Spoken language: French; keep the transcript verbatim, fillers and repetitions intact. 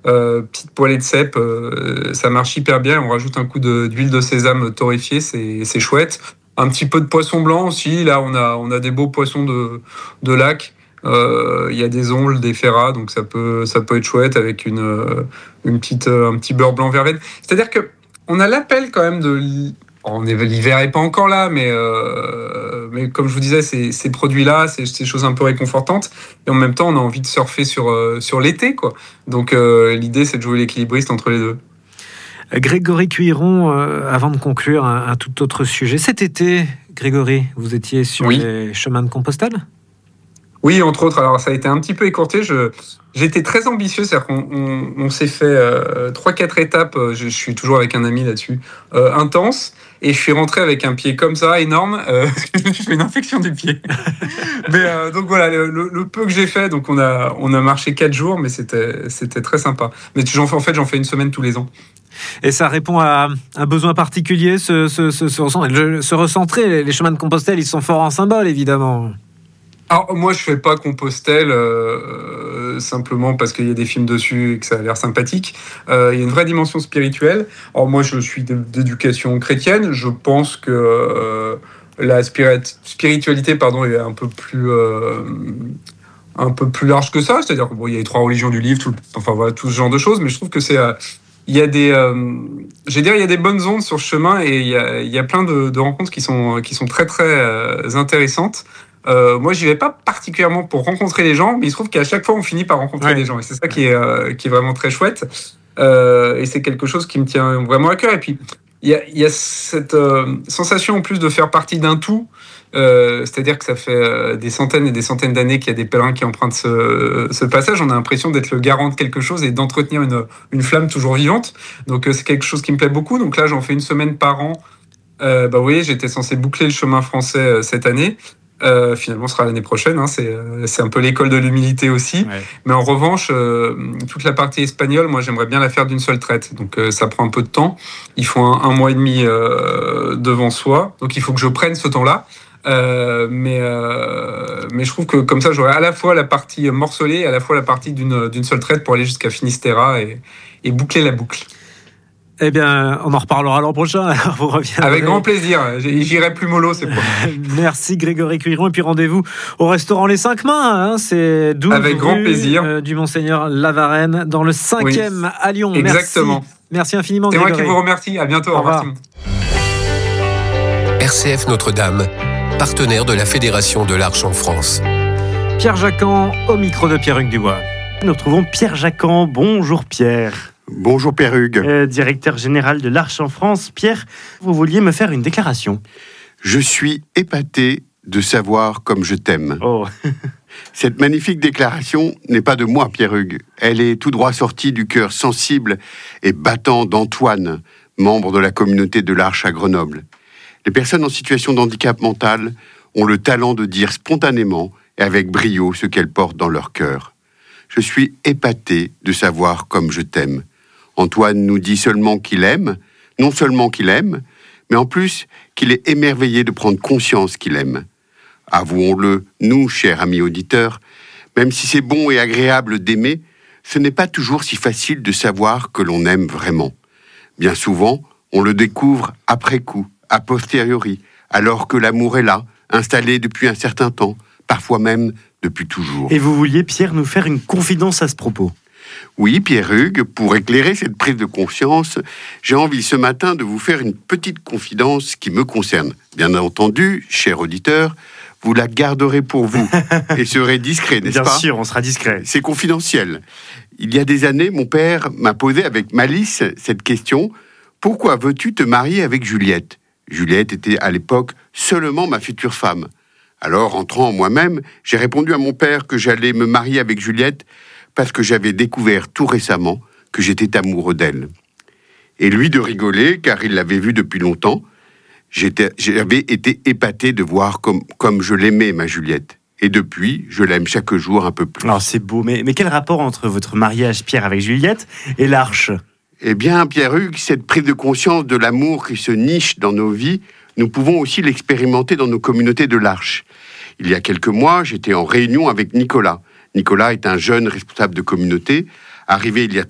Euh, petite poêlée de cèpe, euh, ça marche hyper bien. On rajoute un coup de, d'huile de sésame torréfiée, c'est, c'est chouette. Un petit peu de poisson blanc aussi. Là, on a, on a des beaux poissons de, de lac. Il euh, y a des ongles, des ferrats, donc ça peut, ça peut être chouette avec une, une petite, un petit beurre blanc verveine. C'est-à-dire que on a l'appel quand même de... On est, l'hiver n'est pas encore là, mais, euh, mais comme je vous disais, ces, ces produits-là, c'est ces choses un peu réconfortantes. Et en même temps, on a envie de surfer sur, euh, sur l'été, quoi. Donc euh, l'idée, c'est de jouer l'équilibriste entre les deux. Grégory Cuiron, euh, avant de conclure, un, un tout autre sujet. Cet été, Grégory, vous étiez sur oui. les chemins de Compostelle ? Oui, entre autres. Alors, ça a été un petit peu écourté. Je, j'ai été très ambitieux. C'est-à-dire qu'on on, on s'est fait euh, trois, quatre étapes. Je, je suis toujours avec un ami là-dessus. Euh, intense. Et je suis rentré avec un pied comme ça, énorme. Euh, je fais une infection du pied. mais euh, donc voilà, le, le, le peu que j'ai fait. Donc on a, on a marché quatre jours, mais c'était, c'était très sympa. Mais j'en fais, en fait, j'en fais une semaine tous les ans. Et ça répond à un besoin particulier, ce, ce, ce, ce, se recentrer. Les chemins de Compostelle, ils sont forts en symbole, évidemment. Alors, moi, je fais pas Compostelle euh, simplement parce qu'il y a des films dessus et que ça a l'air sympathique. Euh, il y a une vraie dimension spirituelle. Alors, moi, je suis d'éducation chrétienne. Je pense que euh, la spiritualité, pardon, est un peu plus... Euh, un peu plus large que ça. C'est-à-dire qu'il bon, y a les trois religions du livre, tout, enfin, voilà, tout ce genre de choses. Mais je trouve que c'est... Euh, il y a des... Euh, je vais dire, il y a des bonnes ondes sur ce chemin et il y a, il y a plein de, de rencontres qui sont, qui sont très, très euh, intéressantes. Euh, moi, j'y vais pas particulièrement pour rencontrer les gens, mais il se trouve qu'à chaque fois, on finit par rencontrer ouais. des gens. Et c'est ça qui est, euh, qui est vraiment très chouette. Euh, et c'est quelque chose qui me tient vraiment à cœur. Et puis, il y a, y a cette euh, sensation, en plus, de faire partie d'un tout. Euh, c'est-à-dire que ça fait euh, des centaines et des centaines d'années qu'il y a des pèlerins qui empruntent ce, ce passage. On a l'impression d'être le garant de quelque chose et d'entretenir une, une flamme toujours vivante. Donc, euh, c'est quelque chose qui me plaît beaucoup. Donc là, j'en fais une semaine par an. Euh, bah, vous voyez, j'étais censé boucler le chemin français euh, cette année. Euh, finalement, ce sera l'année prochaine. Hein, c'est, euh, c'est un peu l'école de l'humilité aussi. Ouais. Mais en revanche, euh, toute la partie espagnole, moi, j'aimerais bien la faire d'une seule traite. Donc, euh, ça prend un peu de temps. Il faut un, un mois et demi euh, devant soi. Donc, il faut que je prenne ce temps-là. Euh, mais, euh, mais je trouve que comme ça, j'aurai à la fois la partie morcelée et à la fois la partie d'une, d'une seule traite pour aller jusqu'à Finistère et, et boucler la boucle. Eh bien, on en reparlera l'an prochain. Alors vous reviendrez. Avec grand plaisir. J'irai plus mollo, c'est pour. Merci Grégory Cuiron. Et puis rendez-vous au restaurant Les Cinq Mains. Hein, c'est douze Avec grand rue, plaisir. Euh, du Monseigneur Lavarenne, dans le cinquième oui, à Lyon. Exactement. Merci, Merci infiniment. C'est Grégory. moi qui vous remercie. À bientôt. Au revoir. R C F Notre-Dame, partenaire de la Fédération de l'Arche en France. Pierre Jacquan au micro de Pierre-Hugues Dubois. Nous retrouvons Pierre Jacquan. Bonjour Pierre. Bonjour Pierre Hugues. Euh, directeur général de l'Arche en France. Pierre, vous vouliez me faire une déclaration. Je suis épaté de savoir comme je t'aime. Oh. Cette magnifique déclaration n'est pas de moi, Pierre Hugues. Elle est tout droit sortie du cœur sensible et battant d'Antoine, membre de la communauté de l'Arche à Grenoble. Les personnes en situation de handicap mental ont le talent de dire spontanément et avec brio ce qu'elles portent dans leur cœur. Je suis épaté de savoir comme je t'aime. Antoine nous dit seulement qu'il aime, non seulement qu'il aime, mais en plus qu'il est émerveillé de prendre conscience qu'il aime. Avouons-le, nous, chers amis auditeurs, même si c'est bon et agréable d'aimer, ce n'est pas toujours si facile de savoir que l'on aime vraiment. Bien souvent, on le découvre après coup, a posteriori, alors que l'amour est là, installé depuis un certain temps, parfois même depuis toujours. Et vous vouliez, Pierre, nous faire une confidence à ce propos ? Oui, Pierre Hugues, pour éclairer cette prise de conscience, j'ai envie ce matin de vous faire une petite confidence qui me concerne. Bien entendu, cher auditeur, vous la garderez pour vous et serez discret, n'est-ce Bien pas ? Bien sûr, on sera discret. C'est confidentiel. Il y a des années, mon père m'a posé avec malice cette question : pourquoi veux-tu te marier avec Juliette ? Juliette était à l'époque seulement ma future femme. Alors, entrant en moi-même, j'ai répondu à mon père que j'allais me marier avec Juliette parce que j'avais découvert tout récemment que j'étais amoureux d'elle. Et lui de rigoler, car il l'avait vue depuis longtemps. J'étais, j'avais été épaté de voir comme, comme je l'aimais, ma Juliette. Et depuis, je l'aime chaque jour un peu plus. Alors c'est beau, mais, mais quel rapport entre votre mariage, Pierre, avec Juliette et l'Arche ? Eh bien, Pierre-Hugues, cette prise de conscience de l'amour qui se niche dans nos vies, nous pouvons aussi l'expérimenter dans nos communautés de l'Arche. Il y a quelques mois, j'étais en réunion avec Nicolas. Nicolas est un jeune responsable de communauté, arrivé il y a